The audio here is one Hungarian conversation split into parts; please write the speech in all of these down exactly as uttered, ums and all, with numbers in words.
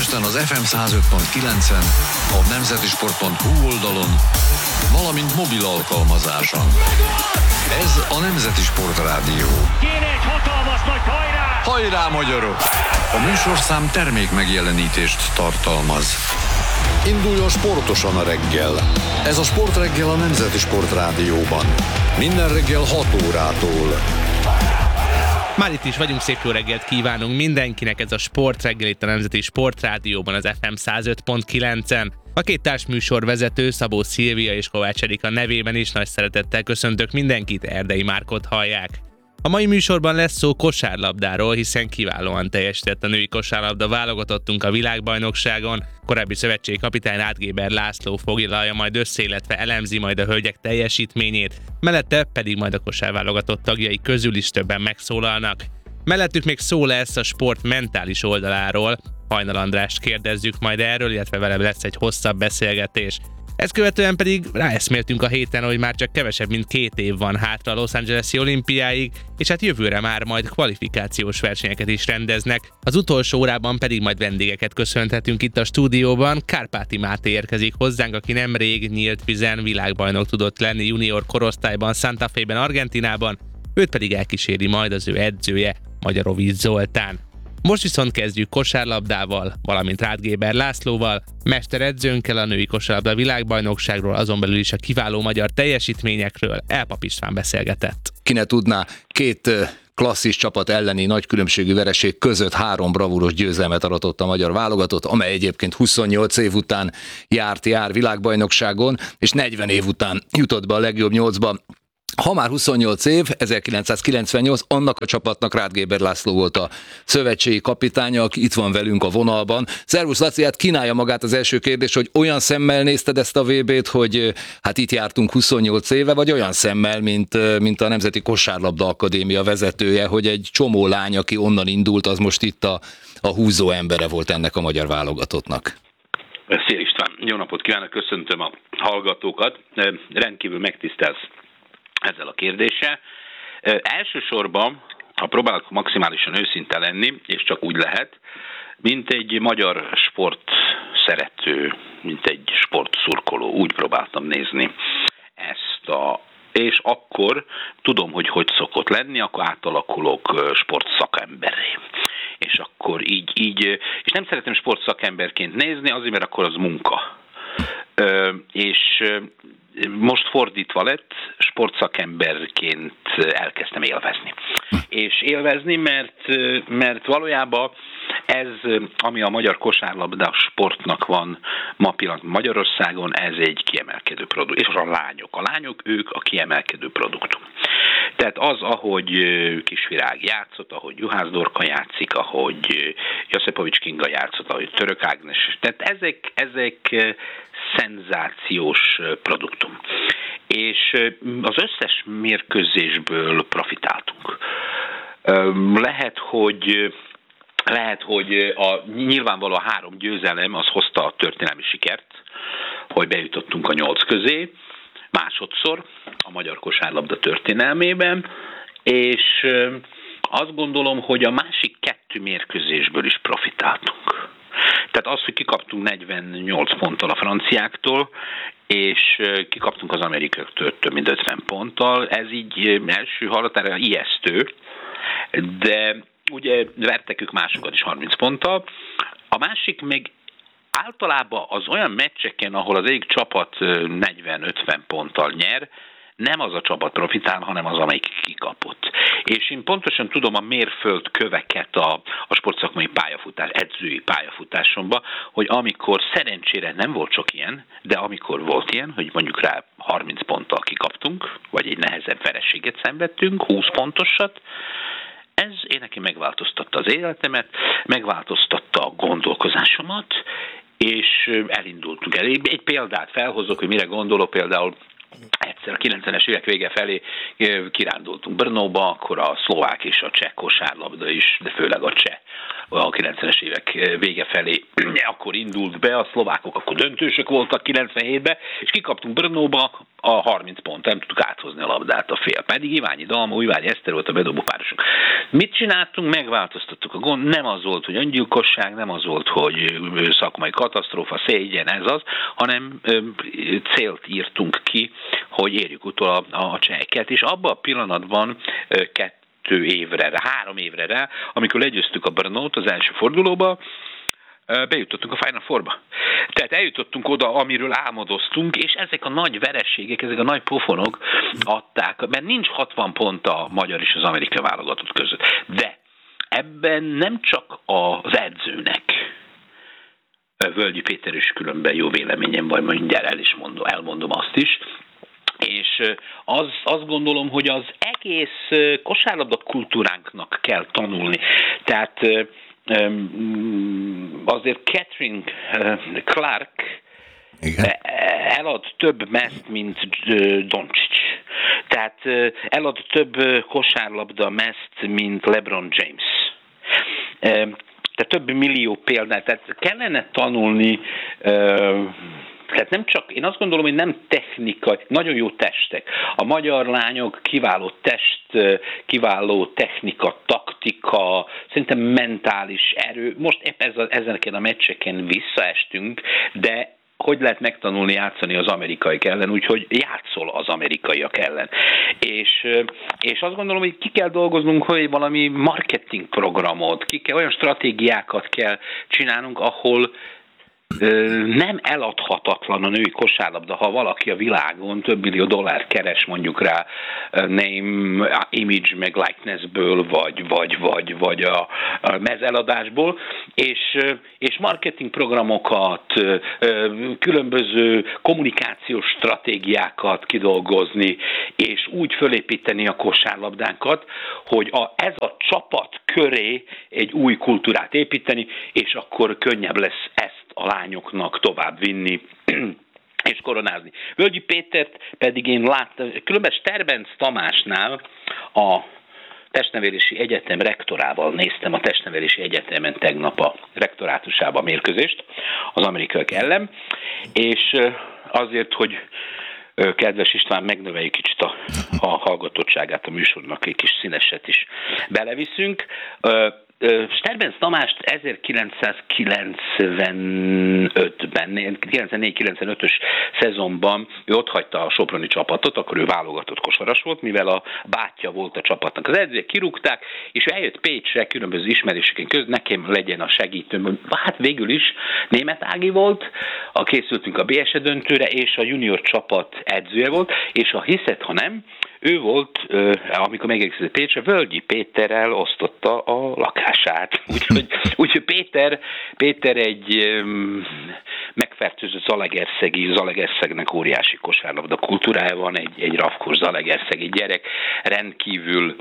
Budapesten az ef em száz öt pont kilencen, a nemzeti sport pont hu oldalon, valamint mobil alkalmazáson. Ez a Nemzeti Sportrádió. Kéne egy hatalmas nagy hajrá! Hajrá, magyarok! A műsorszám termék megjelenítést tartalmaz. Induljon sportosan a reggel. Ez a Sportreggel a Nemzeti Sportrádióban. Minden reggel hat órától. Már itt is vagyunk, szép jó reggelt kívánunk mindenkinek, ez a Sportreggel itt a Nemzeti Sportrádióban az ef em száz öt pont kilencen. A két társműsor vezető, Szabó Szilvia és Kovács Erika nevében is nagy szeretettel köszöntök mindenkit, Erdei Márkot hallják. A mai műsorban lesz szó kosárlabdáról, hiszen kiválóan teljesített a női kosárlabda válogatottunk a világbajnokságon. Korábbi szövetségkapitány Átgéber László foglalja majd össze, illetve elemzi majd a hölgyek teljesítményét, mellette pedig majd a kosárválogatott tagjai közül is többen megszólalnak. Mellettük még szó lesz a sport mentális oldaláról, Hajnal Andrást kérdezzük majd erről, illetve vele lesz egy hosszabb beszélgetés. Ezt követően pedig ráeszméltünk a héten, hogy már csak kevesebb, mint két év van hátra a Los Angeles-i olimpiáig, és hát jövőre már majd kvalifikációs versenyeket is rendeznek. Az utolsó órában pedig majd vendégeket köszönhetünk itt a stúdióban. Kárpáti Máté érkezik hozzánk, aki nemrég nyílt vízen világbajnok tudott lenni junior korosztályban Santa Fe-ben, Argentinában, őt pedig elkíséri majd az ő edzője, Magyarovics Zoltán. Most viszont kezdjük kosárlabdával, valamint Átgéber Lászlóval, mesteredzőnkkel a női kosárlabda világbajnokságról, azon belül is a kiváló magyar teljesítményekről Elpap István beszélgetett. Ki ne tudná, két klasszis csapat elleni nagy különbségű vereség között három bravúros győzelmet aratott a magyar válogatott, amely egyébként huszonnyolc év után járt jár világbajnokságon, és negyven év után jutott be a legjobb nyolcba. Ha már huszonnyolc év, ezerkilencszázkilencvennyolc, annak a csapatnak Átgéber László volt a szövetségi kapitánya, aki itt van velünk a vonalban. Szervusz Laci, hát kínálja magát az első kérdés, hogy olyan szemmel nézted ezt a vé bét, hogy hát itt jártunk huszonnyolc éve, vagy olyan szemmel, mint, mint a Nemzeti Kosárlabda Akadémia vezetője, hogy egy csomó lány, aki onnan indult, az most itt a, a húzó embere volt ennek a magyar válogatottnak. Szia István, jó napot kívánok, köszöntöm a hallgatókat, rendkívül megtisztelsz ezzel a kérdéssel. Elsősorban, ha próbálok maximálisan őszinte lenni, és csak úgy lehet, mint egy magyar sport szerető, mint egy sportszurkoló, úgy próbáltam nézni ezt a... És akkor tudom, hogy hogy szokott lenni, akkor átalakulok sportszakemberré. És akkor így, így, és nem szeretem sportszakemberként nézni, azért, mert akkor az munka. Ö, és most fordítva lett, sportszakemberként elkezdtem élvezni. És élvezni, mert, mert valójában ez, ami a magyar kosárlabda sportnak van ma pillanatban Magyarországon, ez egy kiemelkedő produkt. És a lányok. A lányok, ők a kiemelkedő produktum. Tehát az, ahogy Kisvirág játszott, ahogy Juhász Dorka játszik, ahogy Joszepovics Kinga játszott, ahogy Török Ágnes. Tehát ezek, ezek szenzációs produktum. És az összes mérkőzésből profitáltunk. Lehet, hogy lehet, hogy a nyilvánvaló a három győzelem az hozta a történelmi sikert, hogy bejutottunk a nyolc közé, másodszor a magyar kosárlabda történelmében, és azt gondolom, hogy a másik kettő mérkőzésből is profitáltunk. Tehát az, hogy kikaptunk negyvennyolc ponttal a franciáktól, és kikaptunk az amerikaiaktól több mint ötven ponttal, ez így első hallatára ijesztő, de ugye vertek ők másokat is harminc ponttal. A másik még általában az olyan meccseken, ahol az egyik csapat negyven-ötven ponttal nyer, nem az a csapat profitál, hanem az, amelyik kikapott. És én pontosan tudom a mérföldköveket a, a sportszakmai pályafutás, edzői pályafutásomban, hogy amikor szerencsére nem volt sok ilyen, de amikor volt ilyen, hogy mondjuk rá harminc ponttal kikaptunk, vagy egy nehezebb vereséget szenvedtünk, húsz pontosat, ez én neki megváltoztatta az életemet, megváltoztatta a gondolkozásomat, és elindultunk el. Egy példát felhozok, hogy mire gondolok, például egyszer a kilencvenes évek vége felé kirándultunk Brnóba, akkor a szlovák és a cseh kosárlabda is, de főleg a cseh a kilencvenes évek vége felé akkor indult be, a szlovákok akkor döntősök voltak kilencvenhétben, és kikaptunk Brnóba a harminc pont, nem tudtuk áthozni a labdát a fél. Pedig Iványi Dalma, Iványi Eszter volt a bedobó párosunk. Mit csináltunk? Megváltoztattuk a gond. Nem az volt, hogy öngyilkosság, nem az volt, hogy szakmai katasztrófa, szégyen, ez az, hanem célt írtunk ki, hogy érjük utol a, a cseheket, és abban a pillanatban kettő évre, három évre rá, amikor legyőztük a Brnót az első fordulóba, bejutottunk a Final Fourba. Tehát eljutottunk oda, amiről álmodoztunk, és ezek a nagy vereségek, ezek a nagy pofonok adták, mert nincs hatvan pont a magyar és az amerikai válogatott között. De ebben nem csak az edzőnek, Völgyi Péter is különben jó véleményem, vagy mindjárt el is mondom, elmondom azt is, és az, azt gondolom, hogy az egész kosárlabda kultúránknak kell tanulni. Tehát azért Catherine Clark igen. elad több mezt, mint Doncic. Tehát elad több kosárlabda mezt, mint LeBron James. Tehát több millió példát. Tehát kellene tanulni. Tehát nem csak, én azt gondolom, hogy nem technikai, nagyon jó testek. A magyar lányok kiváló test, kiváló technika, taktika, szerintem mentális erő. Most épp ez a, ezeken a meccseken visszaestünk, de hogy lehet megtanulni játszani az amerikaiak ellen, úgyhogy játszol az amerikaiak ellen. És, és azt gondolom, hogy ki kell dolgoznunk, hogy valami marketing programot, ki kell, olyan stratégiákat kell csinálnunk, ahol nem eladhatatlan a női kosárlabda, ha valaki a világon több millió dollár keres mondjuk rá name, image, meg likenessből, vagy, vagy, vagy, vagy a, a mezeladásból, és, és marketing programokat, különböző kommunikációs stratégiákat kidolgozni, és úgy fölépíteni a kosárlabdánkat, hogy a, ez a csapat köré egy új kultúrát építeni, és akkor könnyebb lesz ezt a lányoknak tovább vinni és koronázni. Völgyi Pétert pedig én láttam, különben Sterbenc Tamásnál a Testnevelési Egyetem rektorával néztem a Testnevelési Egyetemen tegnap a rektorátusában a mérkőzést az amerikaiak ellen, és azért, hogy kedves István, megnöveljük kicsit a, a hallgatottságát a műsornak, egy kis színeset is beleviszünk. Sterbenc Tamást ezerkilencszázkilencvenötben, kilencvennégy kilencvenötös szezonban ő ott hagyta a soproni csapatot, akkor ő válogatott kosaras volt, mivel a bátyja volt a csapatnak. Az edzők kirúgták, és ő eljött Pécsre különböző ismeréseken között, nekem legyen a segítőm. Hát végül is Németh Ági volt, a készültünk a bé es e döntőre, és a junior csapat edzője volt, és ha hiszed, ha nem, ő volt, amikor megérkezett Pécsre, Völgyi Péterrel osztotta a lakását. Úgyhogy, úgyhogy Péter, Péter egy um, megfertőzött zalaegerszegi, Zalaegerszegnek óriási kosárlabda kultúrája van, egy, egy rafkos zalaegerszegi gyerek, rendkívül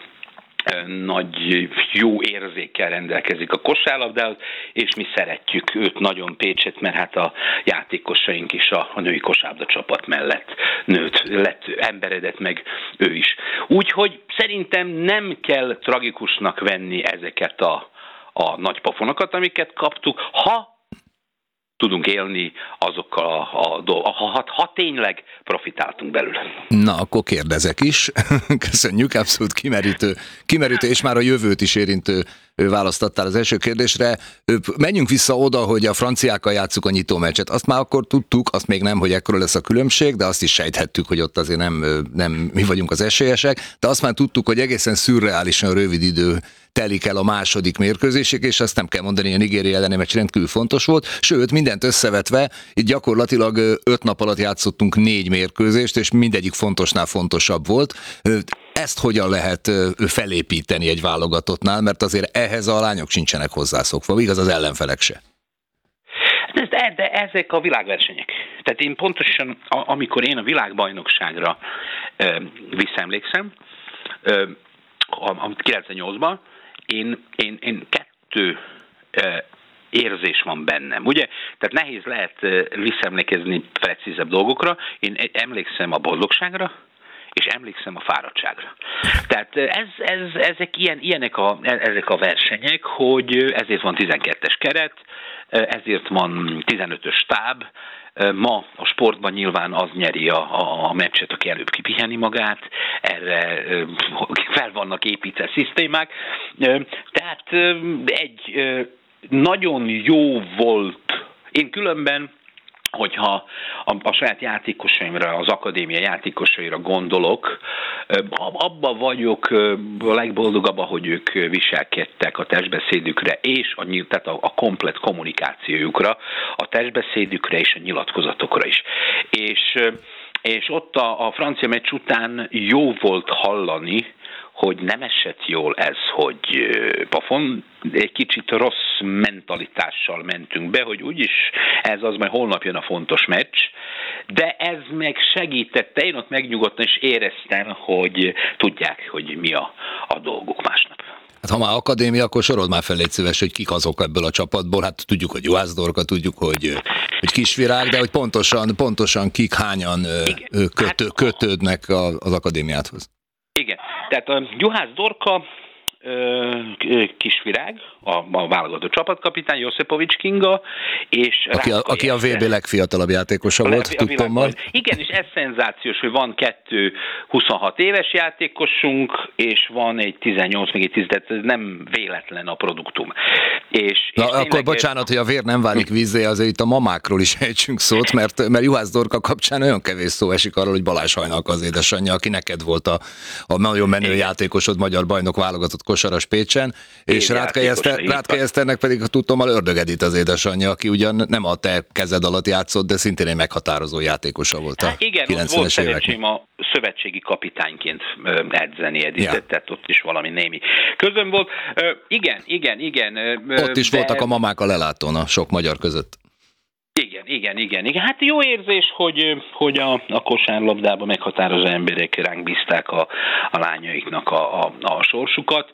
nagy jó érzékkel rendelkezik a kosárlabdához, és mi szeretjük őt nagyon Pécset, mert hát a játékosaink is a, a női kosárlabda csapat mellett nőtt, lett, emberedett meg ő is. Úgyhogy szerintem nem kell tragikusnak venni ezeket a, a nagy pofonokat, amiket kaptuk, ha tudunk élni azokkal a, a dolgokkal, ha, ha tényleg profitáltunk belőle. Na, akkor kérdezek is. Köszönjük, abszolút kimerítő, kimerítő, és már a jövőt is érintő választottál az első kérdésre. Menjünk vissza oda, hogy a franciákkal játsszuk a nyitómeccset. Azt már akkor tudtuk, azt még nem, hogy ekkora lesz a különbség, de azt is sejthettük, hogy ott azért nem, nem mi vagyunk az esélyesek, de azt már tudtuk, hogy egészen szürreálisan rövid idő telik el a második mérkőzésig, és azt nem kell mondani, hogy a Nigéria elleni meccs rendkívül fontos volt, sőt, mindent összevetve, itt gyakorlatilag öt nap alatt játszottunk négy mérkőzést, és mindegyik fontosnál fontosabb volt. Ezt hogyan lehet felépíteni egy válogatottnál, mert azért ehhez a lányok sincsenek hozzászokva, igaz az ellenfelek se. De, de ezek a világversenyek. Tehát én pontosan, amikor én a világbajnokságra visszaemlékszem, kilencvennyolcban, én, én, én kettő érzés van bennem, ugye? Tehát nehéz lehet visszaemlékezni precízebb dolgokra. Én emlékszem a boldogságra, és emlékszem a fáradtságra. Tehát ez, ez, ezek, ilyen, ilyenek a, ezek a versenyek, hogy ezért van tizenkettes keret, ezért van tizenötös stáb. Ma a sportban nyilván az nyeri a, a meccset, aki előbb kipiheni magát, erre fel vannak építve szisztémák. Tehát egy nagyon jó volt, én különben, hogyha a, a saját játékosaimra, az akadémia játékosaira gondolok, abba vagyok a legboldogabb, hogy ők viselkedtek a testbeszédükre, és a, tehát a, a komplett kommunikációjukra, a testbeszédükre és a nyilatkozatokra is. És, és ott a, a francia meccs után jó volt hallani, hogy nem esett jól ez, hogy pofon, egy kicsit rossz mentalitással mentünk be, hogy úgyis ez az, majd holnap jön a fontos meccs, de ez meg segítette, én ott megnyugodtam és éreztem, hogy tudják, hogy mi a, a dolguk másnap. Hát ha már akadémia, akkor sorold már fel, légy szíves, hogy kik azok ebből a csapatból. Hát tudjuk, hogy Juhász Dorka, tudjuk, hogy, hogy Kisvirág, de hogy pontosan, pontosan kik, hányan Igen, kötő, hát, kötődnek az akadémiáthoz. Igen, tehát a Juhász Dorka, Kisvirág, a, a válogatott csapatkapitány, Josipovics Kinga, és aki a, aki a vé bé legfiatalabb játékosa a volt, tudtam majd. Igen, és ez szenzációs, hogy van kettő huszonhat éves játékosunk, és van egy tizennyolc, még egy tíz, tehát ez nem véletlen a produktum. És, Na, és akkor bocsánat, hogy a vér nem válik vízzé, azért itt a mamákról is ejtsünk szót, mert, mert Juhász Dorka kapcsán olyan kevés szó esik arról, hogy Balázs Hajnalka az édesanyja, aki neked volt a, a nagyon menő játékosod, magyar bajnok válogatott kosaras Pécsen, és Rátkay Eszternek pedig tudtam, a Ördög Edith az édesanyja, aki ugyan nem a te kezed alatt játszott, de szintén egy meghatározó játékosa volt a hát igen, ott volt szerencsém a szövetségi kapitányként edzeni Edithet, ja. Tehát ott is valami némi közön volt. Uh, igen, igen, igen. Uh, ott is de... voltak a mamák a lelátón a sok magyar között. Igen, igen, igen, igen. Hát jó érzés, hogy, hogy a, a kosárlabdában meghatározó emberek ránk bízták a, a lányaiknak a, a, a sorsukat.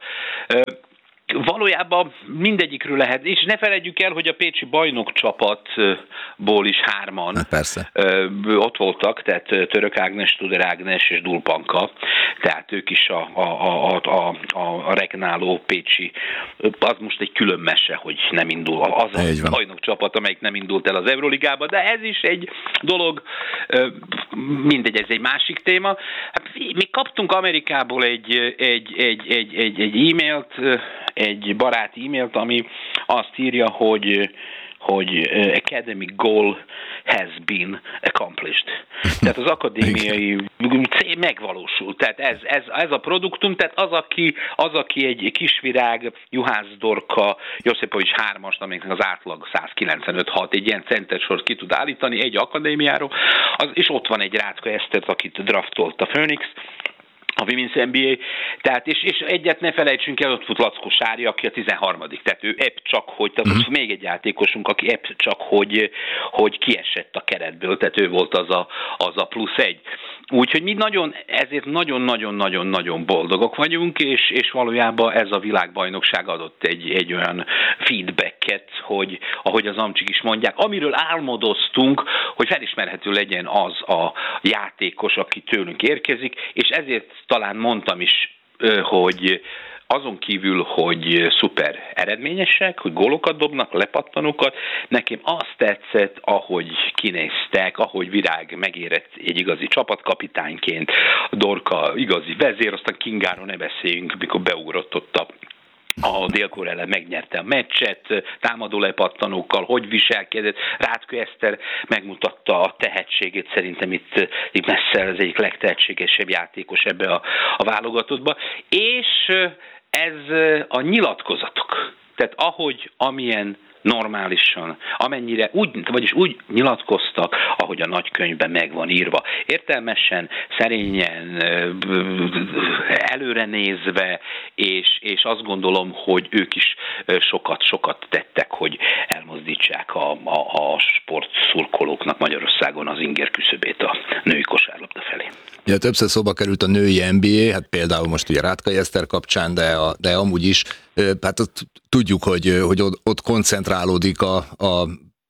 Valójában mindegyikről lehet, és ne feledjük el, hogy a pécsi bajnok csapatból is hárman hát persze. ott voltak, tehát Török Ágnes, Tuder Ágnes és Dulpanka, tehát ők is a, a, a, a, a, a regnáló pécsi, az most egy külön mese, hogy nem indul, az a bajnok csapat, amelyik nem indult el az Euroligába, de ez is egy dolog, mindegy, ez egy másik téma. Hát, mi kaptunk Amerikából egy, egy, egy, egy, egy, egy e-mailt, egy baráti e-mailt, ami azt írja, hogy hogy academic goal has been accomplished. Tehát az akadémiai cél megvalósult. Tehát ez, ez, ez a produktum, tehát az, aki, az, aki egy Kisvirág, Juhász Dorka, Josipovics hármast, amiknek az átlag száz kilencvenöt hat, egy ilyen centersort ki tud állítani egy akadémiáról, az, és ott van egy Rátkay Eszter, akit draftolt a Phoenix, a Women's en bé á, tehát és, és egyet ne felejtsünk el, ott volt Lackó Sári, aki a tizenharmadik Tehát ő ebb csak, hogy, tehát uh-huh. még egy játékosunk, aki ebb csak, hogy, hogy kiesett a keretből, tehát ő volt az a, az a plusz egy. Úgyhogy mi nagyon, ezért nagyon-nagyon-nagyon-nagyon boldogok vagyunk, és, és valójában ez a világbajnokság adott egy, egy olyan feedbacket, hogy ahogy az amcsik is mondják, amiről álmodoztunk, hogy felismerhető legyen az a játékos, aki tőlünk érkezik, és ezért talán mondtam is, hogy azon kívül, hogy szuper eredményesek, hogy gólokat dobnak, lepattanókat, nekem azt tetszett, ahogy kinéztek, ahogy Virág megérett egy igazi csapatkapitányként, Dorka igazi vezér, aztán Kingáról ne beszéljünk, mikor beugrott ott a a Dél-Korea ellen megnyerte a meccset, támadó lepattanókkal, hogy viselkedett. Rátkay Eszter megmutatta a tehetségét, szerintem itt, itt messze az egyik legtehetségesebb játékos ebbe a, a válogatottba. És ez a nyilatkozatok, tehát ahogy, amilyen normálisan, amennyire úgy, vagyis úgy nyilatkoztak, ahogy a nagykönyvben meg van írva. Értelmesen, szerényen, előre nézve, és, és azt gondolom, hogy ők is sokat-sokat tettek, hogy elmozdítsák a, a, a sportszurkolóknak Magyarországon az inger küszöbét a női kosárlabda felé. Ja, többször szóba került a női en bé á, hát például most ugye Rátkay Eszter kapcsán, de, a, de amúgy is, hát ott tudjuk, hogy, hogy ott koncentrálódik a, a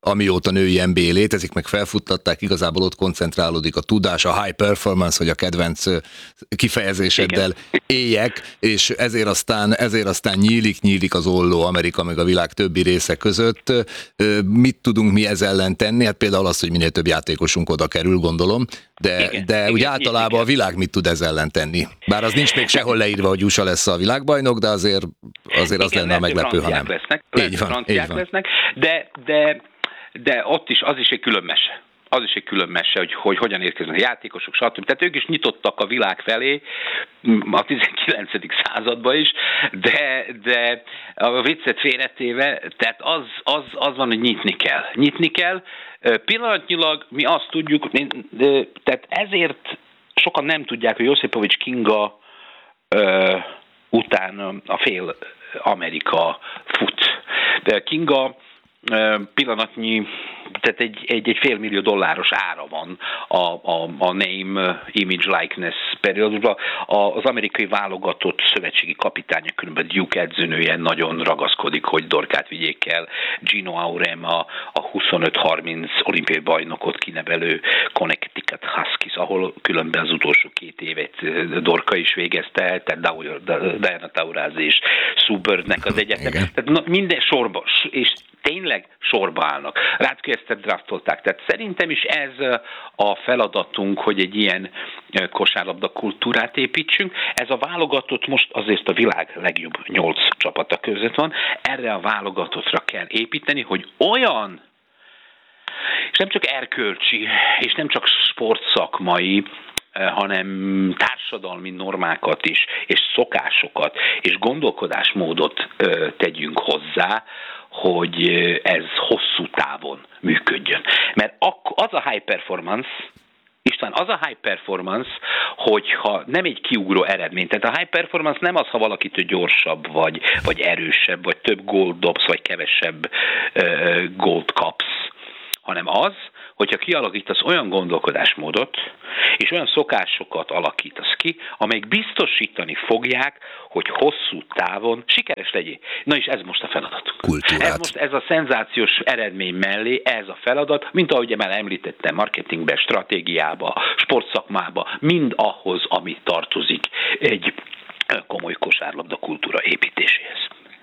amióta női en bé á létezik, meg felfuttatták, igazából ott koncentrálódik a tudás, a high performance, hogy a kedvenc kifejezéseddel éljek, és ezért aztán, ezért aztán nyílik, nyílik az olló Amerika meg a világ többi része között. Mit tudunk mi ez ellen tenni? Hát például az, hogy minél több játékosunk oda kerül, gondolom, de, igen, de igen, úgy igen, általában igen. a világ mit tud ez ellen tenni? Bár az nincs még sehol leírva, hogy u es á lesz a világbajnok, de azért, azért az igen, lenne a meglepő, ha nem. Lesznek, Így van, franciák így van. lesznek, de, de, de ott is, az is egy külön mese. Az is egy külön mese, hogy, hogy hogyan érkeznek a játékosok, stb. Tehát ők is nyitottak a világ felé a tizenkilencedik században is, de, de a viccet félretéve, tehát az, az, az van, hogy nyitni kell. Nyitni kell. Pillanatnyilag mi azt tudjuk, tehát ezért sokan nem tudják, hogy Josipovics Kinga ö, után a fél Amerika fut. De Kinga ö, pillanatnyi, tehát egy, egy, egy fél millió dolláros ára van a, a, a name, image, likeness periódusban. Az amerikai válogatott szövetségi kapitánya, különben Duke edzőnője nagyon ragaszkodik, hogy dorkát vigyék el. Gino Aurem, a, a huszonöt harminc olimpiai bajnokot kinevelő Connecticut Huskies, ahol különben az utolsó két évet Dorka is végezte el, tehát Diana Taurasi és Sue Birdnek az egyetem. Tehát na, minden sorba, és tényleg sorba állnak. Rátki ezt draftolták. Tehát szerintem is ez a feladatunk, hogy egy ilyen kosárlabda kultúrát építsünk. Ez a válogatott most azért a világ legjobb nyolc csapata között van. Erre a válogatottra kell építeni, hogy olyan, és nem csak erkölcsi, és nem csak sportszakmai, hanem társadalmi normákat is, és szokásokat, és gondolkodásmódot tegyünk hozzá, hogy ez hosszú távon működjön. Mert az a high performance, István, az a high performance, hogyha nem egy kiugró eredmény, tehát a high performance nem az, ha valakitől gyorsabb, vagy, vagy erősebb, vagy több gólt dobsz, vagy kevesebb uh, gólt kapsz, hanem az, hogyha kialakítasz olyan gondolkodásmódot, és olyan szokásokat alakítasz ki, amelyek biztosítani fogják, hogy hosszú távon sikeres legyél. Na és ez most a feladatunk. Kultúrát. Ez most ez a szenzációs eredmény mellé, ez a feladat, mint ahogy már említettem, marketingbe, stratégiába, sportszakmába, mind ahhoz, ami tartozik egy komoly kosárlabda kultúra építéséhez.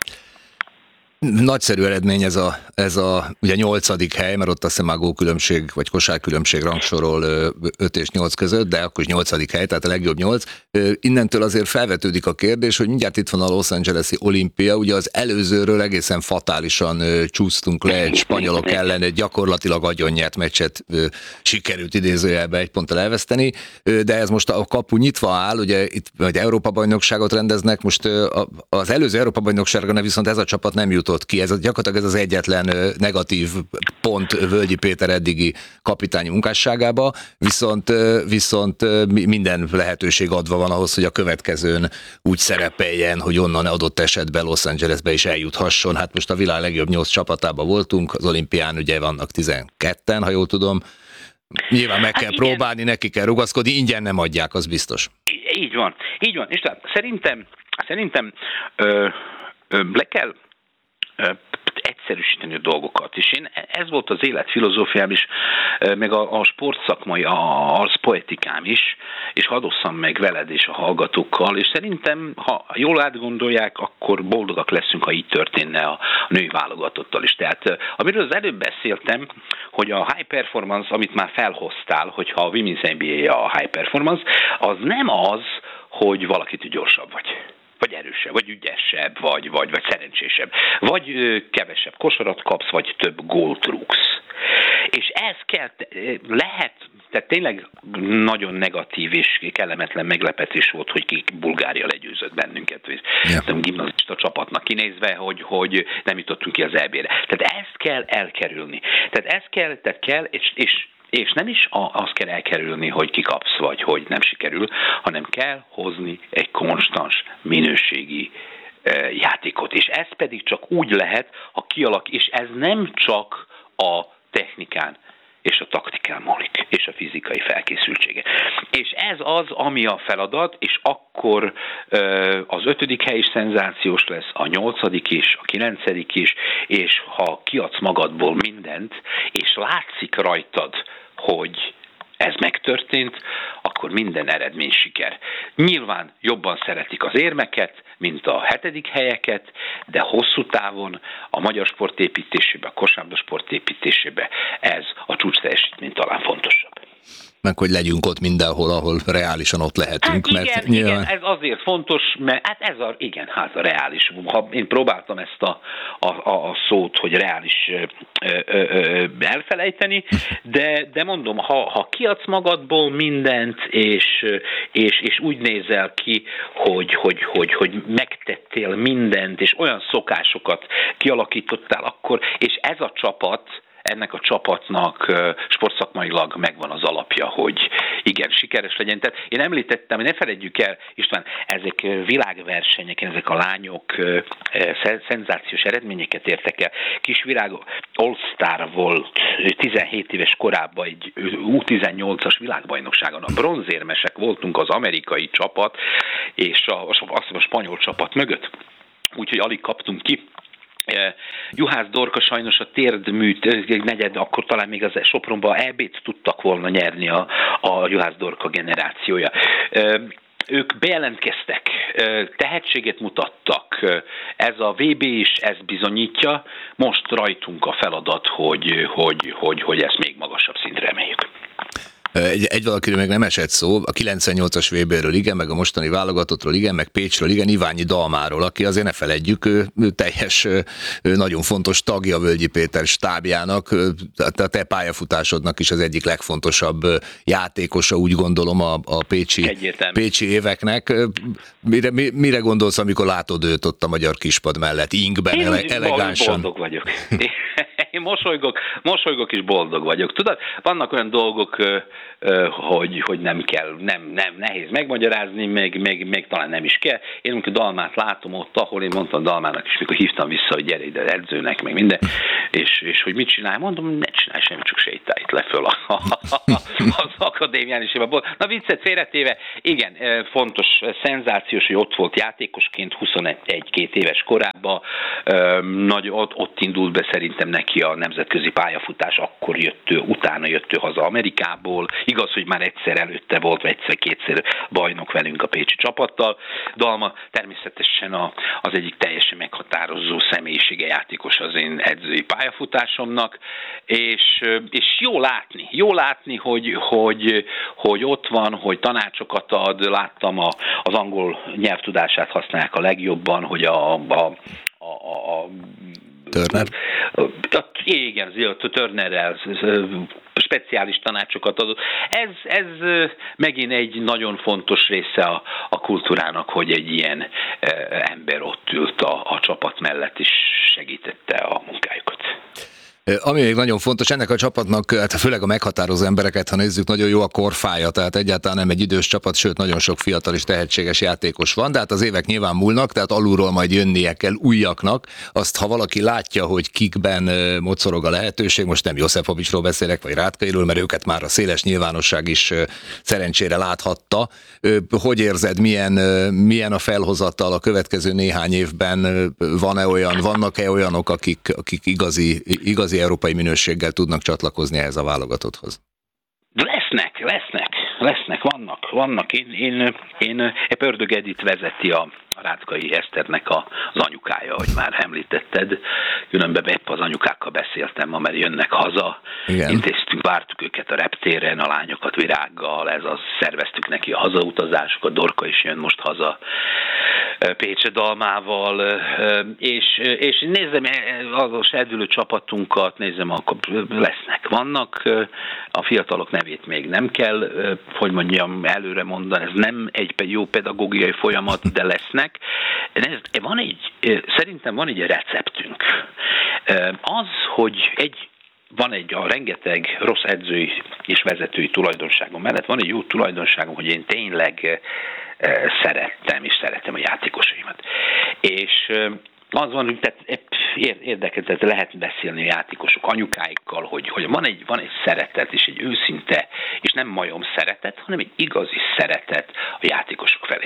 Nagyszerű eredmény ez a, ez a ugye nyolcadik hely, mert ott azt hiszem a gólkülönbség, vagy kosárkülönbség rangsorol öt és nyolc között, de akkor is nyolcadik hely, tehát a legjobb nyolc. Innentől azért felvetődik a kérdés, hogy mindjárt itt van a Los Angeles-i olimpia, ugye az előzőről egészen fatálisan csúsztunk le egy spanyolok ellen, egy gyakorlatilag agyonnyert meccset sikerült idézőjelbe egy ponttal elveszteni, de ez most a kapu nyitva áll, ugye itt egy Európa-bajnokságot rendeznek, most az előző Európa-bajnokságra viszont ez a csapat nem jutott ki. Ez gyakorlatilag ez az egyetlen negatív pont Völgyi Péter eddigi kapitányi munkásságába, viszont, viszont minden lehetőség adva van ahhoz, hogy a következőn úgy szerepeljen, hogy onnan adott esetben Los Angelesbe is eljuthasson. Hát most a világ legjobb nyolc csapatában voltunk, az olimpián ugye vannak tizenketten, ha jól tudom. Nyilván meg kell hát próbálni, neki kell rugaszkodni, ingyen nem adják, az biztos. Így van, így van. És tehát szerintem, szerintem ö, ö, le kell egyszerűsíteni a dolgokat. És én, ez volt az életfilozófiám is, meg a, a sportszakmai a arszpoetikám is, és hadd osszam meg veled és a hallgatókkal, és szerintem, ha jól átgondolják, akkor boldogak leszünk, ha így történne a női válogatottal is. Tehát amiről az előbb beszéltem, hogy a high performance, amit már felhoztál, hogyha a Women's en bé á a high performance, az nem az, hogy valakitől gyorsabb vagy. vagy erősebb, vagy ügyesebb, vagy, vagy, vagy szerencsésebb. Vagy ö, kevesebb kosarat kapsz, vagy több gólt rúgsz. És ez kell, lehet, tehát tényleg nagyon negatív és kellemetlen meglepetés volt, hogy ki Bulgária legyőzött bennünket, yeah. gimnazista csapatnak kinézve, hogy, hogy nem jutottunk ki az é bé-re. Tehát ezt kell elkerülni. Tehát ez kell, tehát kell, és, és És nem is azt kell elkerülni, hogy kikapsz, vagy hogy nem sikerül, hanem kell hozni egy konstans minőségi játékot. És ez pedig csak úgy lehet, ha kialak, és ez nem csak a technikán és a taktikán múlik, és a fizikai felkészültsége. És ez az, ami a feladat, és akkor az ötödik hely is szenzációs lesz, a nyolcadik is, a kilencedik is, és ha kiadsz magadból mindent, és látszik rajtad, hogy ez megtörtént, akkor minden eredmény siker. Nyilván jobban szeretik az érmeket, mint a hetedik helyeket, de hosszú távon a magyar sportépítésébe, a kosárlabda sportépítésébe ez a csúcs teljesítmény talán fontosabb. Meg hogy legyünk ott mindenhol, ahol reálisan ott lehetünk. Hát igen, mert nyilván... igen, ez azért fontos, mert hát ez a, igen, hát a reális. Ha én próbáltam ezt a, a, a szót, hogy reális ö, ö, ö, elfelejteni, de, de mondom, ha, ha kiadsz magadból mindent, és, és, és úgy nézel ki, hogy, hogy, hogy, hogy megtettél mindent, és olyan szokásokat kialakítottál akkor, és ez a csapat, ennek a csapatnak sportszakmailag megvan az alapja, hogy igen, sikeres legyen. Tehát én említettem, hogy ne feledjük el, István, ezek világversenyek, ezek a lányok szenzációs eredményeket értek el. Kisvirág All-Star volt tizenhét éves korában egy U tizennyolcas világbajnokságon. A bronzérmesek voltunk az amerikai csapat és a, azt hiszem a spanyol csapat mögött. Úgyhogy alig kaptunk ki. Juhász Dorka sajnos a térdműt negyed, akkor talán még az Sopronban é bét tudtak volna nyerni a, a Juhász Dorka generációja. Ők bejelentkeztek, tehetséget mutattak, ez a vé bé is ezt bizonyítja, most rajtunk a feladat, hogy, hogy, hogy, hogy ezt még magasabb szintre emeljük. Egy, egy valakiről meg nem esett szó, a kilencvennyolcas vé béről igen, meg a mostani válogatottról igen, meg Pécsről igen, Iványi Dalmáról, aki azért ne feledjük, ő, ő teljes, ő nagyon fontos tagja Völgyi Péter stábjának, a te pályafutásodnak is az egyik legfontosabb játékosa, úgy gondolom a, a pécsi, pécsi éveknek. Mire, mire gondolsz, amikor látod őt ott a magyar kispad mellett, inkben, Én ele, elegánsan? Boldog vagyok. Én mosolygok, mosolygok és boldog vagyok. Tudod, vannak olyan dolgok, hogy, hogy nem kell, nem, nem nehéz megmagyarázni, meg, meg, meg talán nem is kell. Én amikor Dalmát látom ott, ahol én mondtam Dalmának is, mikor hívtam vissza, hogy gyere ide edzőnek, meg minden, és, és hogy mit csinálj, mondom, ne csinálj semmit, csak sétálj itt le föl a, a, a, az akadémián is. Na viccet félretéve, igen, fontos, szenzációs, hogy ott volt játékosként huszonegy-két éves korában, nagy, ott, ott indult be szerintem neki a nemzetközi pályafutás, akkor jött ő, utána jött ő haza Amerikából. Igaz, hogy már egyszer előtte volt, vagy egyszer-kétszer bajnok velünk a pécsi csapattal. Dalma természetesen a, az egyik teljesen meghatározó személyisége játékos az én edzői pályafutásomnak, és, és jó látni, jó látni, hogy, hogy, hogy ott van, hogy tanácsokat ad, láttam a, az angol nyelvtudását használják a legjobban, hogy a, a, a, a Turner? Igen, a Turnerrel speciális tanácsokat adott. Ez, ez megint egy nagyon fontos része a, a kultúrának, hogy egy ilyen ember ott ült a, a csapat mellett, és segítette a munkájukat. Ami még nagyon fontos, ennek a csapatnak, hát főleg a meghatározó embereket, ha nézzük, nagyon jó a korfája, tehát egyáltalán nem egy idős csapat, sőt nagyon sok fiatal és tehetséges játékos van, de hát az évek nyilván múlnak, tehát alulról majd jönnie kell újaknak. Azt, ha valaki látja, hogy kikben mocorog a lehetőség, most nem Joszefovicsról beszélek, vagy Rátkairól, mert őket már a széles nyilvánosság is szerencsére láthatta. Hogy érzed, milyen, milyen a felhozatal a következő néhány évben? Van-e olyan, vannak-e olyanok, akik, akik igazi, igazi európai minőséggel tudnak csatlakozni ehhez a válogatotthoz? Lesznek, lesznek, lesznek, vannak, vannak. Én, én, én Pördög Edit vezeti a Rátkai Eszternek a, az anyukája, hogy már említetted. Különben épp az anyukákkal beszéltem ma, mert jönnek haza. Igen. Intéztünk, vártuk őket a reptéren, a lányokat Virággal, ez az, szerveztük neki a hazautazásokat, Dorka is jön most haza Pécse Dalmával, és, és nézem az serdülő csapatunkat, nézem, akkor lesznek, vannak, a fiatalok nevét még nem kell, hogy mondjam, előre mondani, ez nem egy jó pedagógiai folyamat, de lesznek. Van egy, szerintem van egy receptünk. Az, hogy egy van egy a rengeteg rossz edzői és vezetői tulajdonságom mellett, van egy jó tulajdonságom, hogy én tényleg szerettem és szeretem a játékosaimat. És Az van, tehát érdekes, tehát lehet beszélni a játékosok anyukáikkal, hogy, hogy van, egy, van egy szeretet, és egy őszinte, és nem majom szeretet, hanem egy igazi szeretet a játékosok felé.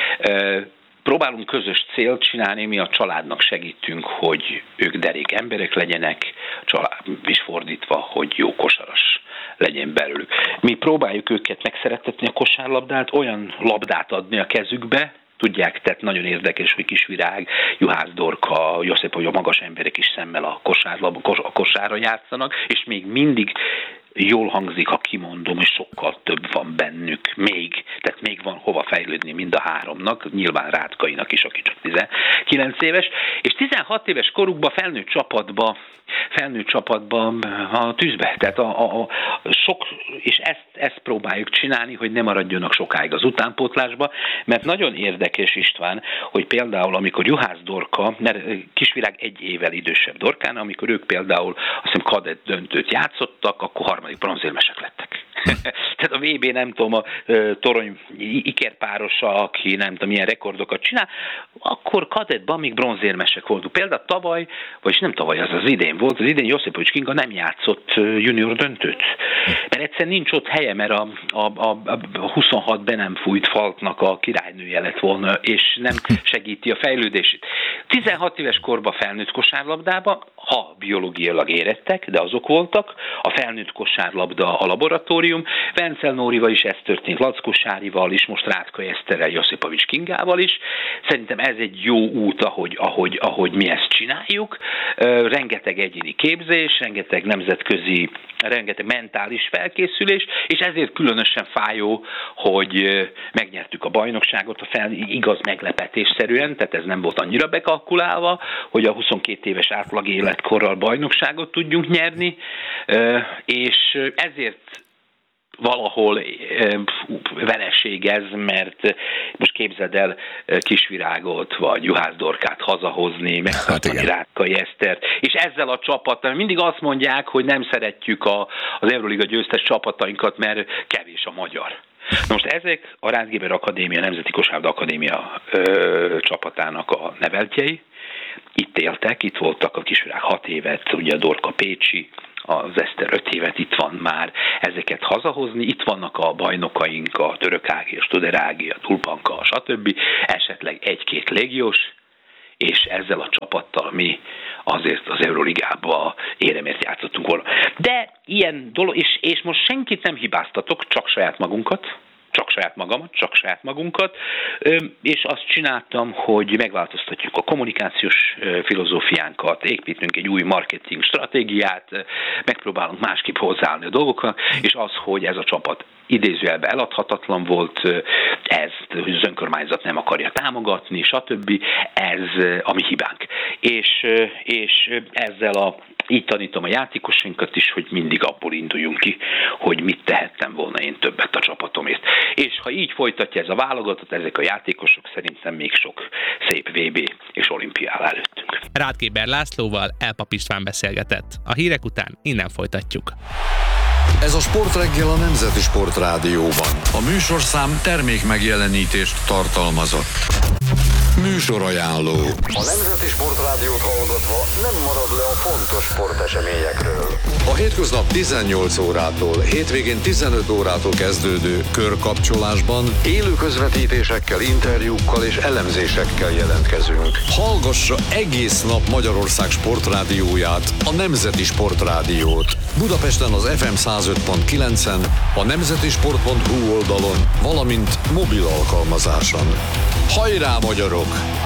Próbálunk közös célt csinálni, mi a családnak segítünk, hogy ők derék emberek legyenek, család, és fordítva, hogy jó kosaras legyen belőlük. Mi próbáljuk őket megszerettetni a kosárlabdát, olyan labdát adni a kezükbe, tudják, tehát nagyon érdekes, hogy Kisvirág, Juhász Dorka, Josip, hogy a magas emberek is szemmel a, kosárlab, a kosárra játszanak, és még mindig jól hangzik, ha kimondom, és sokkal több van bennük még, tehát még van hova fejlődni mind a háromnak, nyilván Rátkainak is, aki csak tizenkilenc éves, és tizenhat éves korukban felnőtt csapatba, felnőtt csapatba a tűzbe, tehát a, a, a sok, és ezt, ezt próbáljuk csinálni, hogy ne maradjanak sokáig az utánpótlásba, mert nagyon érdekes, István, hogy például amikor Juhász Dorka, Kisvirág egy évvel idősebb Dorkán, amikor ők például azt hiszem kadett döntőt játszottak, akkor harmadik bronzérmesek lettek. Tehát a vé bé, nem tudom, a torony ikerpárosa, aki nem tudom, milyen rekordokat csinál, akkor kadettban még bronzérmesek voltunk. Például tavaly, vagyis nem tavaly, az az idén volt, az idén Josipovics Kinga nem játszott junior döntőt. Mert egyszerűen nincs ott helye, mert a, a, a huszonhat be nem fújt faltnak a királynője lett volna, és nem segíti a fejlődését. tizenhat éves korban felnőtt kosárlabdába, ha biológiailag érettek, de azok voltak, a felnőtt kosárlabda a laboratórium, Vencel Nórival is ez történt, Lackó Sárival is, most Rátkai Eszterrel, Josipovics Kingával is. Szerintem ez egy jó út, ahogy, ahogy, ahogy mi ezt csináljuk. Rengeteg egyéni képzés, rengeteg nemzetközi, rengeteg mentális felkészülés, és ezért különösen fájó, hogy megnyertük a bajnokságot, a fel, igaz meglepetésszerűen, tehát ez nem volt annyira bekalkulálva, hogy a huszonkét éves átlag életkorral bajnokságot tudjunk nyerni, és ezért valahol vereség ez, mert most képzeld el Kisvirágot, vagy Juhász Dorkát hazahozni, megtartani hát Rátkai Esztert, és ezzel a csapattal mindig azt mondják, hogy nem szeretjük a, az Euroliga győztes csapatainkat, mert kevés a magyar. Na most ezek a Rácz Géber Akadémia, Nemzeti Kosárlabda Akadémia ö, csapatának a neveltjei, itt éltek, itt voltak a Kisvirág hat évet, ugye a Dorka pécsi, az Eszter öt évet itt van már, ezeket hazahozni, itt vannak a bajnokaink, a Török Ági, a Studer Ági, a Tulpanka, stb. Esetleg egy-két légiós, és ezzel a csapattal mi azért az Euroligába éremért játszottunk volna. De ilyen dolog, és, és most senkit nem hibáztatok, csak saját magunkat, csak saját magamat, csak saját magunkat, és azt csináltam, hogy megváltoztatjuk a kommunikációs filozófiánkat, építünk egy új marketing stratégiát, megpróbálunk másképp hozzáállni a dolgoknak, és az, hogy ez a csapat idézőjelben eladhatatlan volt, ezt az önkormányzat nem akarja támogatni, stb. Ez a mi hibánk. És, és ezzel a így tanítom a játékosainkat is, hogy mindig abból induljunk ki, hogy mit tehettem volna én többet a csapatomért. És ha így folytatja ez a válogatott, ezek a játékosok szerintem még sok szép vé bé és olimpiá áll előttünk. Rácz Géber Lászlóval Elpap István beszélgetett. A hírek után innen folytatjuk. Ez a Sportreggel a Nemzeti Sportrádióban. A műsorszám termék megjelenítést tartalmazott. Műsorajánló. A Nemzeti Sportrádiót hallgatva nem marad le a fontos sporteseményekről. A hétköznap tizennyolc órától, hétvégén tizenöt órától kezdődő körkapcsolásban Élő közvetítésekkel, interjúkkal és elemzésekkel jelentkezünk. hallgassa egész nap Magyarország sportrádióját, a Nemzeti Sportrádiót. Budapesten az ef em száz öt pont kilencen, a nemzetisport pont hu oldalon, valamint mobil alkalmazáson. Hajrá, magyarok!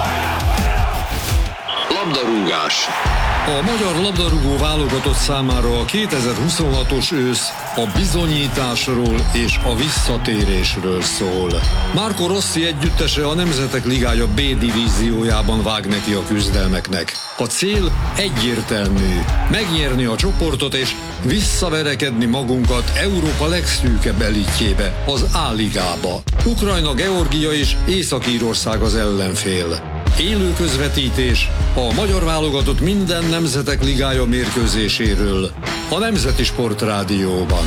Labdarúgás. A magyar labdarúgó válogatott számára a kétezer-huszonhatos ősz a bizonyításról és a visszatérésről szól. Marco Rossi együttese a Nemzetek Ligája B divíziójában vág neki a küzdelmeknek. A cél egyértelmű, megnyerni a csoportot és visszaverekedni magunkat Európa legszűkebb elitjébe, az A-ligába. Ukrajna, Georgia és Észak-Írország az ellenfél. Élő közvetítés a magyar válogatott minden Nemzetek Ligája mérkőzéséről a Nemzeti Sportrádióban.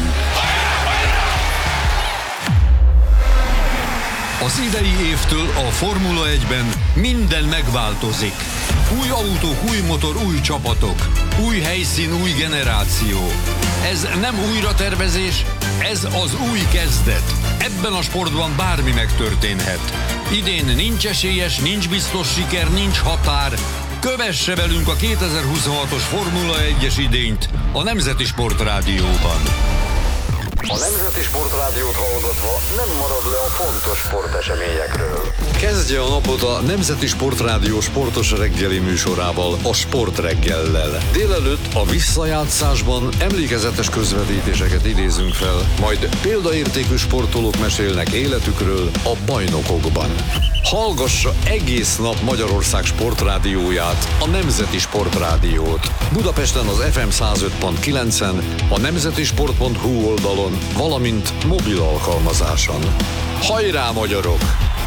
Az idei évtől a Formula egyben minden megváltozik. Új autók, új motor, új csapatok. Új helyszín, új generáció. Ez nem újratervezés, ez az új kezdet. Ebben a sportban bármi megtörténhet. Idén nincs esélyes, nincs biztos siker, nincs határ. Kövesse velünk a kétezer-huszonhatos Formula egyes idényt a Nemzeti Sportrádióban. A Nemzeti Sportrádiót hallgatva nem marad le a fontos sporteseményekről. Kezdje a napot a Nemzeti Sportrádió sportos reggeli műsorával, a Sportreggellel. Délelőtt a visszajátszásban emlékezetes közvetítéseket idézünk fel, majd példaértékű sportolók mesélnek életükről a bajnokokban. Hallgassa egész nap Magyarország sportrádióját, a Nemzeti Sportrádiót. Budapesten az ef em száz öt pont kilencen, a nemzetisport pont hu oldalon, valamint mobil alkalmazáson. Hajrá, magyarok!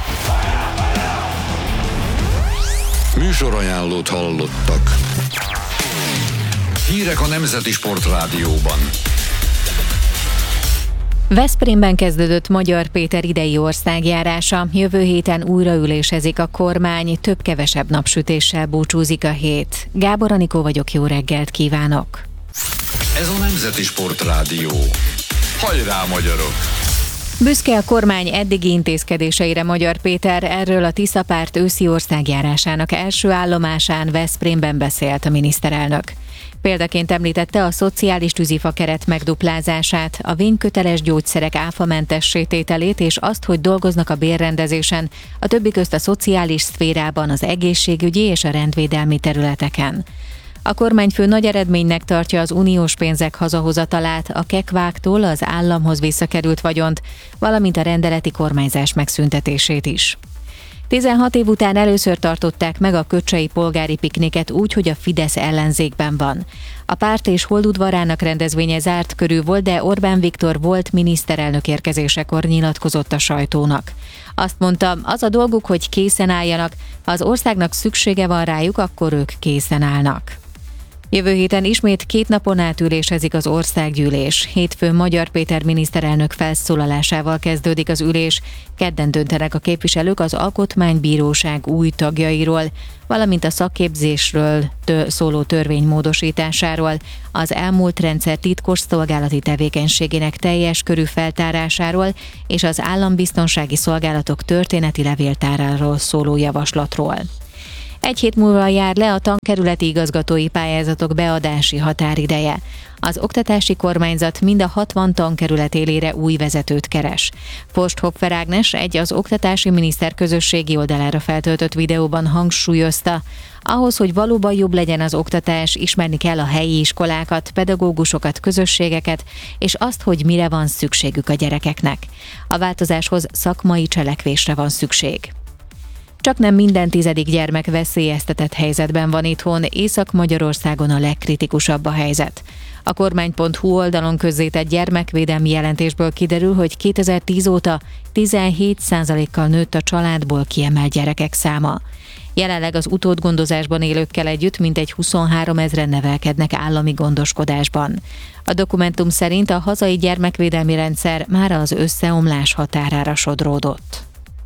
Műsorajánlót hallottak. Hírek a Nemzeti Sportrádióban. Veszprémben kezdődött Magyar Péter idei országjárása. Jövő héten újraülésezik a kormány, több-kevesebb napsütéssel búcsúzik a hét. Gábor Anikó vagyok, jó reggelt kívánok! Ez a Nemzeti Sportrádió. Hajrá, magyarok! Büszke a kormány eddigi intézkedéseire Magyar Péter, erről a Tisza párt őszi országjárásának első állomásán Veszprémben beszélt a miniszterelnök. Példaként említette a szociális tűzifakeret megduplázását, a vényköteles gyógyszerek áfamentessé tételét és azt, hogy dolgoznak a bérrendezésen, a többi közt a szociális szférában, az egészségügyi és a rendvédelmi területeken. A kormányfő nagy eredménynek tartja az uniós pénzek hazahozatalát, a kekváktól az államhoz visszakerült vagyont, valamint a rendeleti kormányzás megszüntetését is. tizenhat év után először tartották meg a köcsei polgári pikniket úgy, hogy a Fidesz ellenzékben van. A párt és Holdudvarának rendezvénye zárt körül volt, de Orbán Viktor volt miniszterelnök érkezésekor nyilatkozott a sajtónak. Azt mondta, az a dolguk, hogy készen álljanak, ha az országnak szüksége van rájuk, akkor ők készen állnak. Jövő héten ismét két napon át ülésezik az országgyűlés. Hétfőn Magyar Péter miniszterelnök felszólalásával kezdődik az ülés, kedden döntenek a képviselők az Alkotmánybíróság új tagjairól, valamint a szakképzésről tő- szóló törvény módosításáról, az elmúlt rendszer titkos szolgálati tevékenységének teljes körű feltárásáról és az állambiztonsági szolgálatok történeti levéltáráról szóló javaslatról. Egy hét múlva jár le a tankerületi igazgatói pályázatok beadási határideje. Az oktatási kormányzat mind a hatvan tankerület élére új vezetőt keres. Forsthopfer Ágnes egy az oktatási miniszter közösségi oldalára feltöltött videóban hangsúlyozta, ahhoz, hogy valóban jobb legyen az oktatás, ismerni kell a helyi iskolákat, pedagógusokat, közösségeket, és azt, hogy mire van szükségük a gyerekeknek. A változáshoz szakmai cselekvésre van szükség. Csak nem minden tizedik gyermek veszélyeztetett helyzetben van itthon, Észak-Magyarországon a legkritikusabb a helyzet. A kormány pont hu oldalon közzétett gyermekvédelmi jelentésből kiderül, hogy kétezer-tíz óta tizenhét százalékkal nőtt a családból kiemelt gyerekek száma. Jelenleg az utódgondozásban élőkkel együtt mintegy huszonhárom ezren nevelkednek állami gondoskodásban. A dokumentum szerint a hazai gyermekvédelmi rendszer már az összeomlás határára sodródott.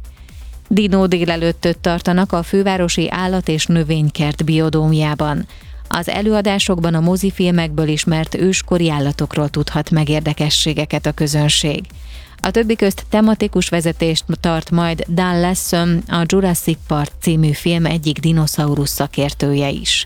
Dinó délelőttöt tartanak a fővárosi állat- és növénykert biodómjában. Az előadásokban a mozifilmekből ismert őskori állatokról tudhat meg érdekességeket a közönség. A többi közt tematikus vezetést tart majd Dan Lesson, a Jurassic Park című film egyik dinoszaurusz szakértője is.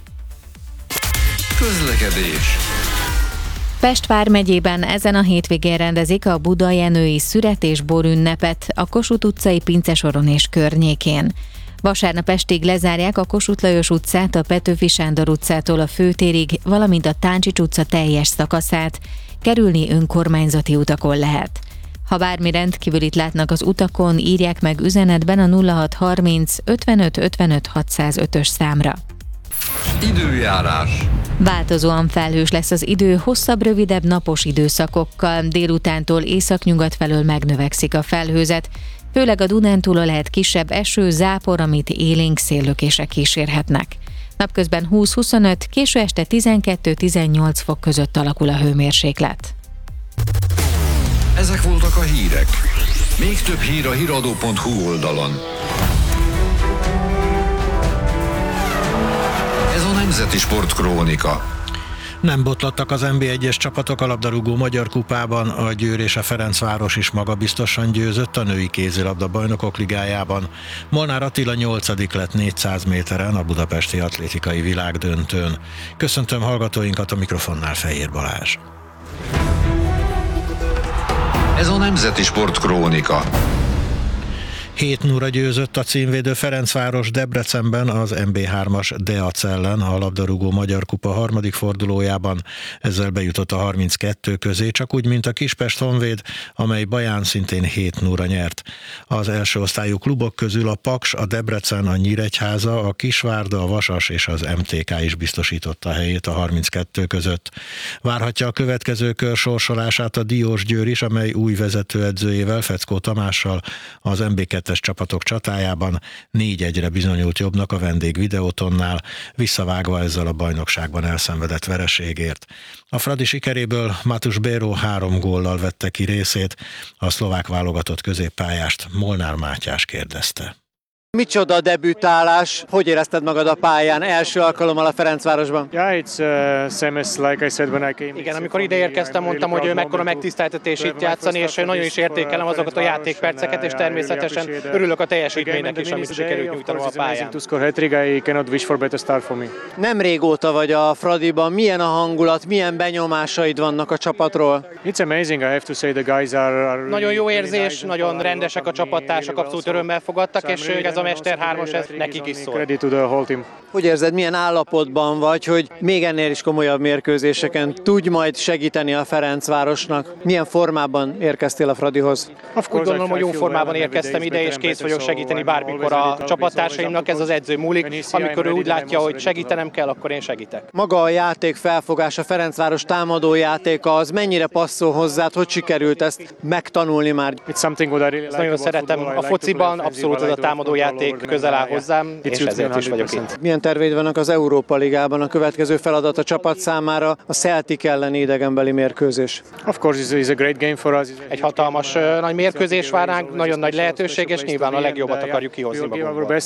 Közlekedés. Pest vármegyében ezen a hétvégén rendezik a budajenői születésbor ünnepet a Kossuth utcai Pincesoron és környékén. Vasárnap estig lezárják a Kossuth Lajos utcát a Petőfi Sándor utcától a főtérig, valamint a Táncsics utca teljes szakaszát, kerülni önkormányzati utakon lehet. Ha bármi rendkívülit látnak az utakon, írják meg üzenetben a nulla hat harminc ötvenöt ötvenöt hatszázötös számra. Időjárás. Változóan felhős lesz az idő, hosszabb, rövidebb napos időszakokkal, délutántól északnyugat felől megnövekszik a felhőzet, főleg a Dunántúlon lehet kisebb eső, zápor, amit élénk széllökések kísérhetnek. Napközben húsz-huszonöt, késő este tizenkettő-tizennyolc fok között alakul a hőmérséklet. Ezek voltak a hírek. Még több hír a híradó pont hu oldalon. Nemzeti Sportkrónika. Nem botlottak az en bé egyes csapatok a labdarúgó Magyar Kupában, a Győr és a Ferencváros is magabiztosan győzött a női kézilabda bajnokok ligájában. Molnár Attila nyolcadik lett négyszáz méteren a budapesti atlétikai világdöntőn. Köszöntöm hallgatóinkat, a mikrofonnál Fehér Balázs. Ez a Nemzeti Sportkrónika. hét nulla győzött a címvédő Ferencváros Debrecenben az em bé hármas Deac ellen a labdarúgó Magyar Kupa harmadik fordulójában. Ezzel bejutott a harminckettő közé, csak úgy, mint a Kispest Honvéd, amely Baján szintén hét nulla nyert. Az első osztályú klubok közül a Paks, a Debrecen, a Nyíregyháza, a Kisvárda, a Vasas és az em té ká is biztosította helyét a harminckettő között. Várhatja a következő kör sorsolását a Diósgyőr is, amely új vezetőedzőjével, Feckó Tamással az em bé kettes csapatok csatájában négy egyre bizonyult jobbnak a vendég Videótonnál, visszavágva ezzel a bajnokságban elszenvedett vereségért. A Fradi sikeréből Matus Béró három góllal vette ki részét, a szlovák válogatott középpályást Molnár Mátyás kérdezte. Micsoda debütálás, hogy érezted magad a pályán első alkalommal a Ferencvárosban? Igen, amikor ide érkeztem, mondtam, hogy mekkora megtiszteltetés itt játszani, és nagyon is értékelem azokat a játékperceket, és természetesen örülök a teljesítménynek is, amit sikerült nyújtanom a pályán. Nem régóta vagy a Fradiban, milyen a hangulat, milyen benyomásaid vannak a csapatról? Nagyon jó érzés, nagyon rendesek a csapattársak, abszolút örömmel fogadtak, és ez a Mester hármas, ez nekik is szól. Hogy érzed, milyen állapotban vagy, hogy még ennél is komolyabb mérkőzéseken tudj majd segíteni a Ferencvárosnak? Milyen formában érkeztél a Fradihoz? Úgy gondolom, hogy jó formában érkeztem ide, és kész vagyok segíteni bármikor a csapattársaimnak, ez az edző múlik. Amikor ő úgy látja, hogy segítenem kell, akkor én segítek. Maga a játék felfogás, a Ferencváros támadó játéka, az mennyire passzol hozzád, hogy sikerült ezt megtanulni már? Ezt nagyon szeretem a fociban, abszolút ez a támadó játék közel áll hozzám, és ezért is vagyok itt. Milyen terveid vannak az Európa Ligában? A következő feladat a csapat számára a Celtic elleni idegenbeli mérkőzés. Egy hatalmas nagy mérkőzés vár ránk, nagyon nagy lehetőség, és nyilván a legjobbat akarjuk kihozni magunkból.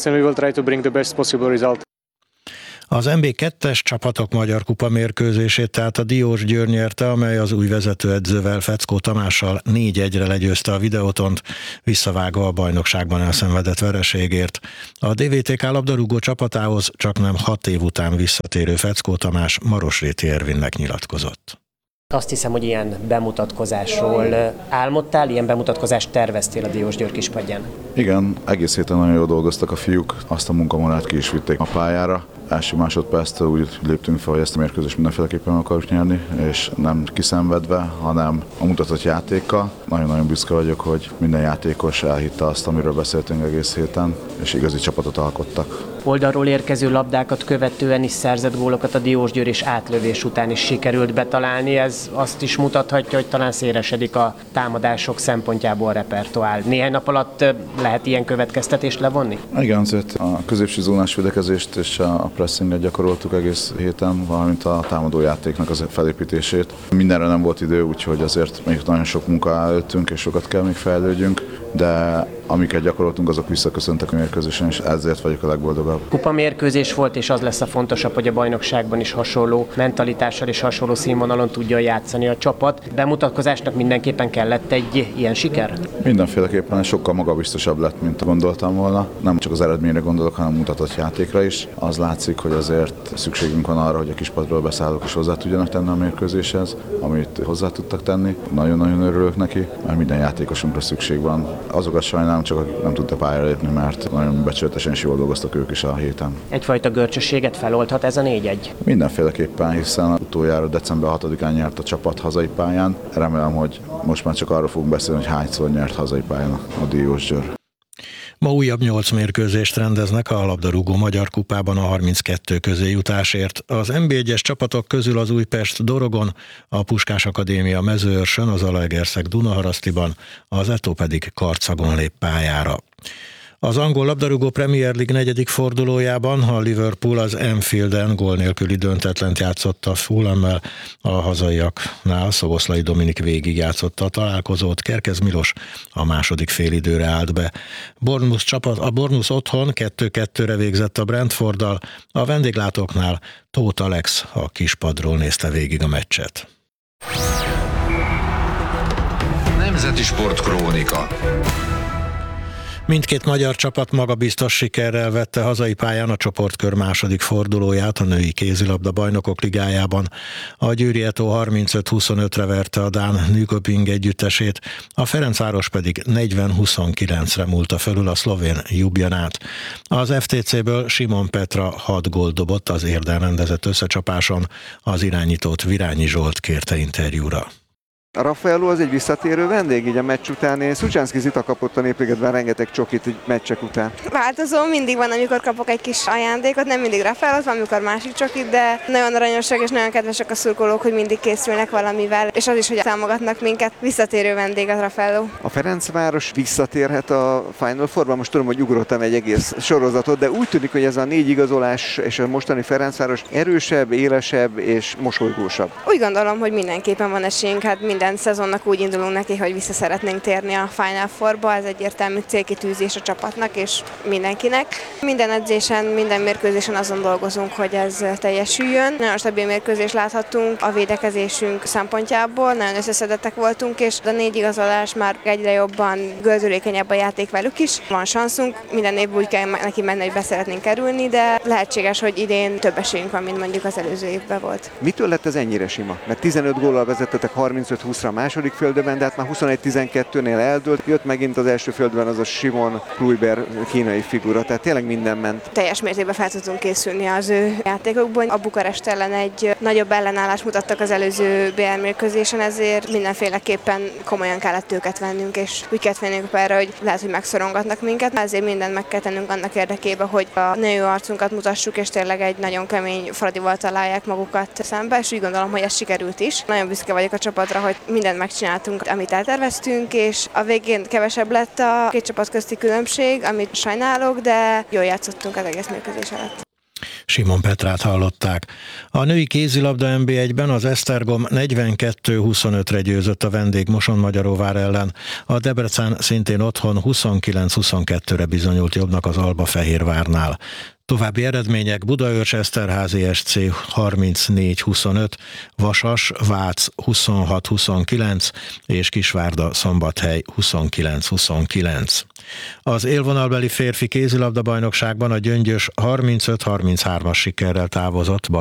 Az em bé kettes csapatok Magyar Kupa mérkőzését tehát a Diósgyőr nyerte, amely az új vezetőedzővel, Feckó Tamással négy egyre legyőzte a Videótont, visszavágva a bajnokságban elszenvedett vereségért. A dé vé té ká labdarúgó csapatához csak nem hat év után visszatérő Feckó Tamás Marosréti Ervinnek nyilatkozott. Azt hiszem, hogy ilyen bemutatkozásról álmodtál, ilyen bemutatkozást terveztél a Diósgyőr kispadján. Igen, egész héten nagyon jól dolgoztak a fiúk, azt a munkamorát ki is vitték a pályára. Első másodperctől úgy léptünk fel, hogy ezt a mérkőzést mindenféleképpen akarjuk nyerni, és nem kiszenvedve, hanem a mutatott játékkal. Nagyon-nagyon büszke vagyok, hogy minden játékos elhitte azt, amiről beszéltünk egész héten, és igazi csapatot alkottak. Oldalról érkező labdákat követően is szerzett gólokat a Diósgyőr, és átlövés után is sikerült betalálni. Ez azt is mutathatja, hogy talán szélesedik a támadások szempontjából a repertoár. Néhány nap alatt lehet ilyen következtetést levonni? Igen, azért a középső zónás védekezést és a pressinget gyakoroltuk egész héten, valamint a támadójátéknak az felépítését. Mindenre nem volt idő, úgyhogy azért még nagyon sok munka előttünk, és sokat kell még fejlődjünk, de amiket gyakoroltunk, azok visszaköszöntek a mérkőzésen, és ezért vagyok a legboldogabb. Kupa mérkőzés volt, és az lesz a fontosabb, hogy a bajnokságban is hasonló mentalitással és hasonló színvonalon tudja játszani a csapat. Bemutatkozásnak mindenképpen kellett egy ilyen siker? Mindenféleképpen sokkal magabiztosabb lett, mint gondoltam volna. Nem csak az eredményre gondolok, hanem mutatott játékra is. Az látszik, hogy azért szükségünk van arra, hogy a kispadról beszállók is hozzá tudjanak tenni a mérkőzéshez, amit hozzá tudtak tenni. Nagyon-nagyon örülök neki, mert minden játékosunkra szükség van. Azokat sajnálom, csak akik nem tudtak pályára lépni, mert nagyon becsületesen és jól dolgoztak ők is a héten. Egyfajta görcsösséget feloldhat ez a négy egy? Mindenféleképpen, hiszen utoljára december hatodikán nyert a csapat hazai pályán. Remélem, hogy most már csak arról fogunk beszélni, hogy hányszor nyert hazai pályán a Diósgyőr. Ma újabb nyolc mérkőzést rendeznek a labdarúgó Magyar Kupában a harminckettő közé jutásért. Az en bé egyes csapatok közül az Újpest Dorogon, a Puskás Akadémia Mezőörsön, az Zalaegerszeg Dunaharasztiban, az Eto pedig Karcagon lép pályára. Az angol labdarúgó Premier League negyedik fordulójában a Liverpool az Anfielden gól nélküli döntetlent játszott a Fulhammel, a hazaiaknál Szoboszlai Dominik végig játszotta a találkozót, Kerkez Milos a második félidőre állt be. Bournemouth csapat, a Bournemouth otthon kettő kettőre végzett a Brentforddal, a vendéglátóknál Tóth Alex a kispadról nézte végig a meccset. Nemzeti Sport Krónika. Mindkét magyar csapat magabiztos sikerrel vette hazai pályán a csoportkör második fordulóját a női kézilabda bajnokok ligájában. A Győri Eto harmincöt huszonötre verte a dán Nyköping együttesét, a Ferencváros pedig negyven huszonkilencre múlta fölül a szlovén Ljubljanát. Az ef té céből Simon Petra hat gólt dobott az érden rendezett összecsapáson, az irányítót Virányi Zsolt kérte interjúra. A Raffaello az egy visszatérő vendég, így a meccs után. Szucsánszky Zita kapott a Népligetben rengeteg csokit így meccsek után. Változó, mindig van, amikor kapok egy kis ajándékot, nem mindig Raffaello, van, amikor másik csokit, de nagyon aranyosak és nagyon kedvesek a szurkolók, hogy mindig készülnek valamivel, és az is, hogy támogatnak minket. Visszatérő vendég a Raffaello. A Ferencváros visszatérhet a Final Fourba, most tudom, hogy ugrottam egy egész sorozatot, de úgy tűnik, hogy ez a négy igazolás és a mostani Ferencváros erősebb, élesebb és mosolygósabb. Úgy gondolom, hogy mindenképpen van esélyünk, hát minden szezonnak úgy indulunk neki, hogy vissza szeretnénk térni a Final Fourba, ez egyértelmű célkitűzés a csapatnak és mindenkinek. Minden edzésen, minden mérkőzésen azon dolgozunk, hogy ez teljesüljön. Nagyon stabil mérkőzést láthattunk a védekezésünk szempontjából, nagyon összeszedettek voltunk, és a négy igazolás már egyre jobban gördülékenyebb a játék velük is. Van sanszunk, minden évben úgy kell neki menni, hogy be szeretnénk kerülni, de lehetséges, hogy idén több esélyünk van, mint mondjuk az előző évben volt. Mitől lett ez ennyire sima? Mert tizenöt góllal vezettetek harmincöt húszra a második félidőben, de hát már huszonegy tizenkettőnél eldőlt, jött megint az első félidőben az a Simon Kluiber kínai figura, tehát tényleg minden ment. Teljes mértékben fel tudtunk készülni az ő játékokból. A Bukarest ellen egy nagyobb ellenállást mutattak az előző bé er mérkőzésen, ezért mindenféleképpen komolyan kellett őket vennünk, és úgy kellett vennünk erre, hogy lehet, hogy megszorongatnak minket. Ezért mindent meg kell tennünk annak érdekében, hogy a női arcunkat mutassuk, és tényleg egy nagyon kemény Fradival találják magukat szembe, és úgy gondolom, hogy ez sikerült is. Nagyon büszke vagyok a csapatra, hogy mindent megcsináltunk, amit elterveztünk, és a végén kevesebb lett a két csapat közti különbség, amit sajnálok, de jól játszottunk az egész mérkőzés alatt. Simon Petrát hallották. A női kézilabda en bé egyben az Esztergom negyvenkettő huszonötre győzött a vendég Mosonmagyaróvár ellen. A Debrecen szintén otthon huszonkilenc huszonkettőre bizonyult jobbnak az Albafehérvárnál. További eredmények: Budaörs Eszterházi es cé harmincnégy huszonöt, Vasas Vác huszonhat huszonkilenc és Kisvárda Szombathely huszonkilenc huszonkilenc. Az élvonalbeli férfi kézilabda bajnokságban a Gyöngyös harmincöt harminchármas sikerrel távozott